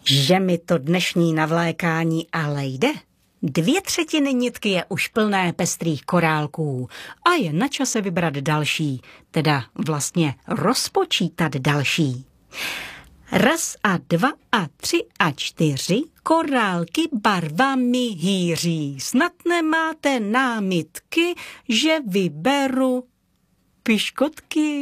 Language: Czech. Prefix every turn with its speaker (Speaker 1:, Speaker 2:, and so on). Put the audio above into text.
Speaker 1: Že mi to dnešní navlékání ale jde. 2/3 nitky je už plné pestrých korálků a je na čase vybrat další, teda vlastně rozpočítat další. 1 a 2 a 3 a 4 korálky barvami hýří. Snad nemáte námitky, že vyberu piškotky.